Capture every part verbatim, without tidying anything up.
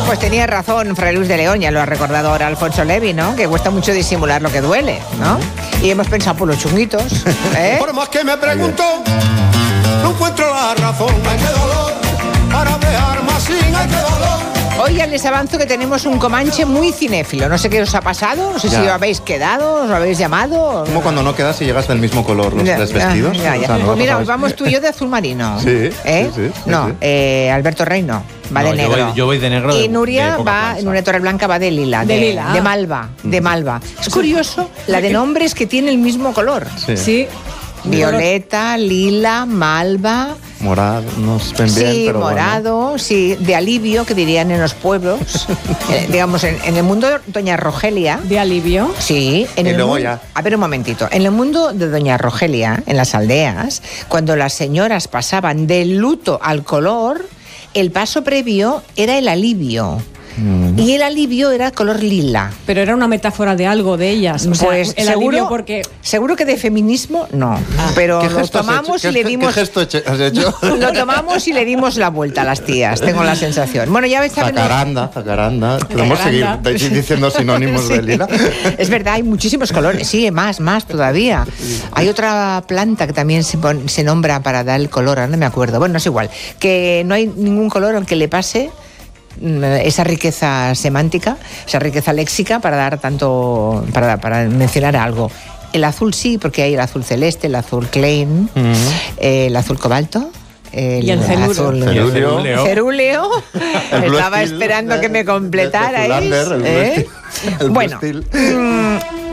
pues tenía razón Fray Luis de León, ya lo ha recordado ahora Alfonso Levi, ¿no? Que cuesta mucho disimular lo que duele, ¿no? Uh-huh. Y hemos pensado por los chunguitos, ¿eh? Por más que me pregunto, no encuentro la razón. Hay que dolor para dejar más sin, hay que dolor. Hoy ya les avanzo que tenemos un Comanche muy cinéfilo. No sé qué os ha pasado, no sé ya. si os habéis quedado, os habéis llamado. Como cuando no quedas y llegas del mismo color los ya, tres vestidos. Ya, ya. O sea, no pues mira, hoy vamos tú y yo de azul marino. Sí, ¿eh? sí, sí, sí. No, sí. Eh, Alberto Reino va no, de negro. Yo voy, yo voy de negro. Y de, Nuria de va, Nuria Torre Blanca va de lila. De, de lila. De malva, de malva. Es curioso la de nombres que tiene el mismo color. Sí. sí. Violeta, lila, malva. Morado, no sé bien, sí, pero morado, bueno. sí, de alivio, que dirían en los pueblos. eh, digamos, en, en el mundo de Doña Rogelia. ¿De alivio? Sí. En y el luego mundo, ya. A ver, un momentito. En el mundo de Doña Rogelia, en las aldeas, cuando las señoras pasaban del luto al color, el paso previo era el alivio. Mm. Y el alivio era color lila. Pero era una metáfora de algo de ellas. O pues sea, el seguro, alivio porque... seguro que de feminismo no. Ah. Pero lo tomamos y le dimos. ¿Qué gesto has hecho? Lo tomamos y le dimos la vuelta a las tías. Tengo la sensación. Bueno, ya ves. Zacaranda, zacaranda. Podemos seguir diciendo sinónimos sí. de lila. Es verdad, hay muchísimos colores. Sí, más, más todavía. Hay otra planta que también se, pon, se nombra para dar el color. No me acuerdo. Bueno, no es igual. Que no hay ningún color al que le pase esa riqueza semántica, esa riqueza léxica para dar tanto, para, para mencionar algo. El azul sí, porque hay el azul celeste, el azul Klein, uh-huh. eh, el azul cobalto. El y el azul cerúleo. Cerúleo. Estaba steel, esperando eh, que me completarais. El ¿eh? el bueno, mmm,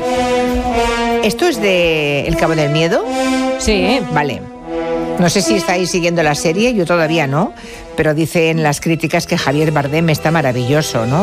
¿esto es de El Cabo del Miedo? Sí. Vale. No sé si estáis siguiendo la serie, yo todavía no, pero dicen las críticas que Javier Bardem está maravilloso, ¿no?